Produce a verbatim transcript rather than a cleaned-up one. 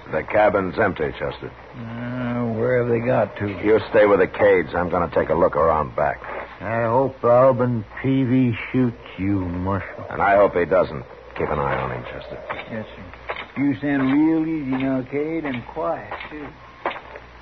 The cabin's empty, Chester. Uh, where have they got to? You stay with the Cades. I'm going to take a look around back. I hope Alban Peavy shoots you, Marshal. And I hope he doesn't. Keep an eye on him, Chester. Yes, sir. You sound real easy now, Cade, and quiet, too.